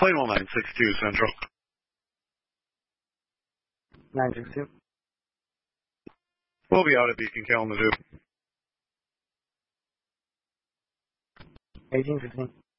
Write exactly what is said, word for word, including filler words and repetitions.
Plane one nine six two Central. nine six two. We'll be out at Beacon Kalamazoo. eighteen fifteen.